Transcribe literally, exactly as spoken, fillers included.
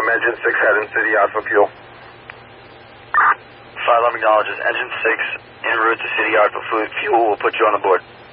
Engine six heading City Yard for fuel. five alarm acknowledges. Engine six en route to City Yard for food fuel. We'll put you on the board.